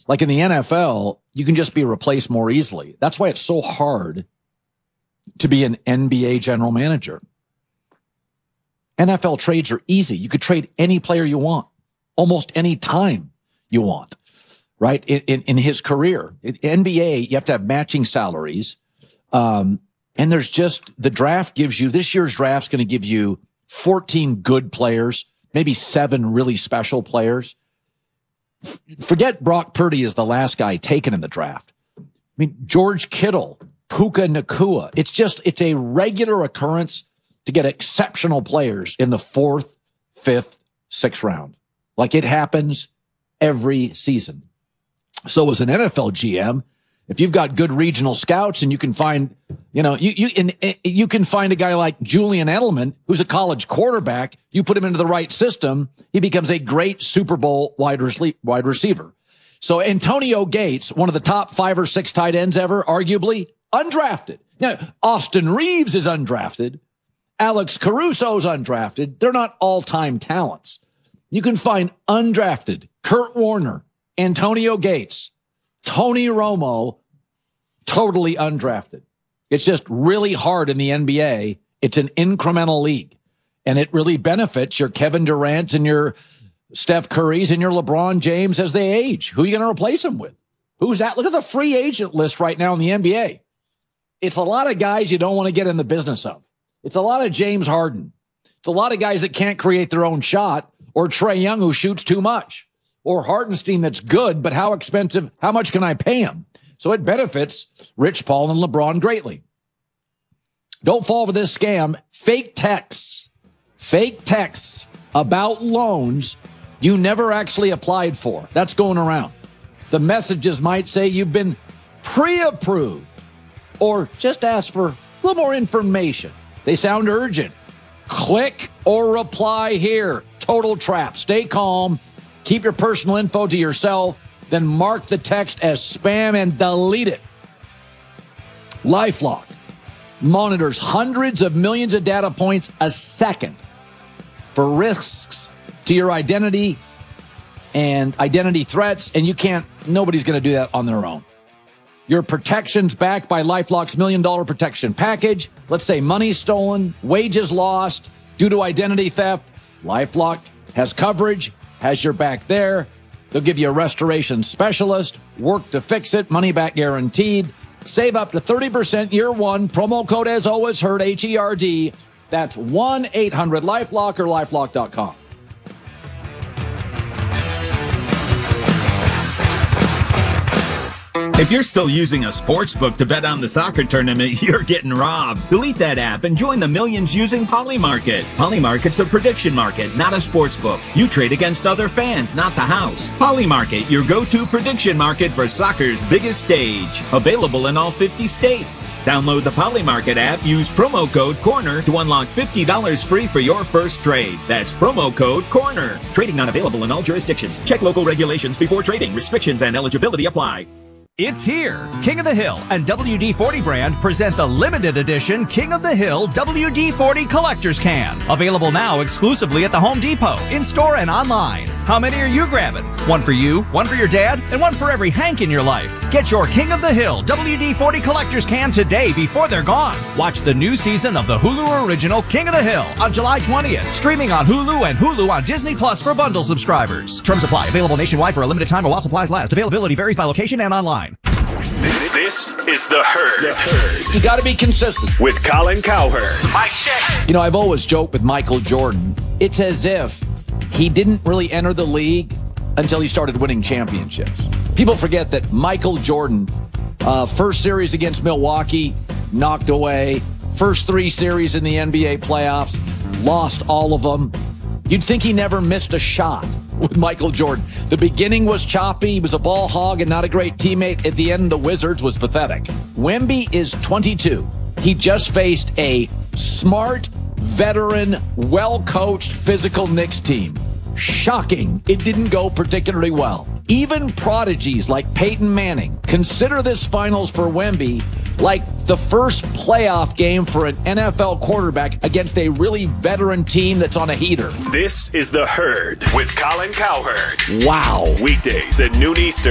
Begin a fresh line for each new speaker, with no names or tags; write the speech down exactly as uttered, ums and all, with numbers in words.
Like in the N F L, you can just be replaced more easily. That's why it's so hard to be an N B A general manager. N F L trades are easy. You could trade any player you want, almost any time you want, right? In, in, in his career. In N B A, you have to have matching salaries. Um, and there's just, the draft gives you, this year's draft's going to give you fourteen good players, maybe seven really special players. F- forget Brock Purdy is the last guy taken in the draft. I mean, George Kittle, Puka Nacua. It's just, it's a regular occurrence to get exceptional players in the fourth, fifth, sixth round. Like it happens every season. So as an N F L G M, if you've got good regional scouts and you can find, you know, you you and you can find a guy like Julian Edelman, who's a college quarterback, you put him into the right system, he becomes a great Super Bowl wide rece- wide receiver. So Antonio Gates, one of the top five or six tight ends ever, arguably undrafted. Now, Austin Reeves is undrafted. Alex Caruso's undrafted. They're not all-time talents. You can find undrafted Kurt Warner, Antonio Gates, Tony Romo, totally undrafted. It's just really hard in the N B A. It's an incremental league, and it really benefits your Kevin Durant's and your Steph Curry's and your LeBron James as they age. Who are you going to replace them with? Who's that? Look at the free agent list right now in the N B A. It's a lot of guys you don't want to get in the business of. It's a lot of James Harden. It's a lot of guys that can't create their own shot, or Trae Young who shoots too much, or Hardenstein that's good, but how expensive, how much can I pay him? So it benefits Rich Paul and LeBron greatly. Don't fall for this scam. Fake texts, fake texts about loans you never actually applied for. That's going around. The messages might say you've been pre-approved or just ask for a little more information. They sound urgent. Click or reply here. Total trap. Stay calm. Keep your personal info to yourself. Then mark the text as spam and delete it. LifeLock monitors hundreds of millions of data points a second for risks to your identity and identity threats, and you can't, nobody's going to do that on their own. Your protection's backed by LifeLock's million dollar protection package. Let's say money stolen, wages lost due to identity theft. LifeLock has coverage, has your back there. They'll give you a restoration specialist, work to fix it, money back guaranteed. Save up to thirty percent year one. Promo code as always heard, H E R D. That's one eight hundred LifeLock or lifelock dot com.
If you're still using a sports book to bet on the soccer tournament, you're getting robbed. Delete that app and join the millions using Polymarket. Polymarket's a prediction market, not a sports book. You trade against other fans, not the house. Polymarket, your go-to prediction market for soccer's biggest stage. Available in all fifty states. Download the Polymarket app, use promo code CORNER to unlock fifty dollars free for your first trade. That's promo code CORNER. Trading not available in all jurisdictions. Check local regulations before trading. Restrictions and eligibility apply.
It's here. King of the Hill and W D forty brand present the limited edition King of the Hill W D forty Collector's Can. Available now exclusively at the Home Depot, in-store and online. How many are you grabbing? One for you, one for your dad, and one for every Hank in your life. Get your King of the Hill W D forty Collector's Can today before they're gone. Watch the new season of the Hulu original King of the Hill on July twentieth. Streaming on Hulu and Hulu on Disney Plus for bundle subscribers. Terms apply. Available nationwide for a limited time or while supplies last. Availability varies by location and online.
This is The Herd. The Herd.
You got to be consistent.
With Colin Cowherd.
Mic check.
You know, I've always joked with Michael Jordan. It's as if he didn't really enter the league until he started winning championships. People forget that Michael Jordan, uh, first series against Milwaukee, knocked away. First three series in the N B A playoffs, lost all of them. You'd think he never missed a shot with Michael Jordan. The beginning was choppy. He was a ball hog and not a great teammate. At the end, the Wizards was pathetic. Wemby is twenty-two. He just faced a smart, veteran, well-coached, physical Knicks team. Shocking. It didn't go particularly well. Even prodigies like Peyton Manning consider this finals for Wemby like the first playoff game for an N F L quarterback against a really veteran team that's on a heater.
This is The Herd with Colin Cowherd.
Wow.
Weekdays at noon Eastern.